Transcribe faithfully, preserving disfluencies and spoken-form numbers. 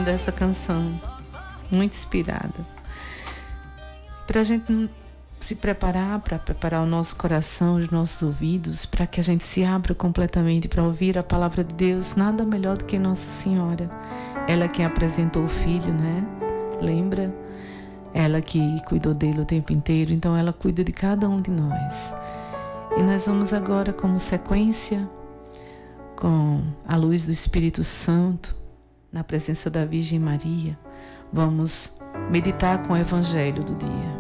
lembrando dessa canção, muito inspirada. Para a gente se preparar, para preparar o nosso coração, os nossos ouvidos, para que a gente se abra completamente para ouvir a palavra de Deus, nada melhor do que Nossa Senhora. Ela quem apresentou o Filho, né? Lembra? Ela que cuidou dele o tempo inteiro, então ela cuida de cada um de nós. E nós vamos agora, como sequência, com a luz do Espírito Santo, na presença da Virgem Maria, vamos meditar com o Evangelho do dia.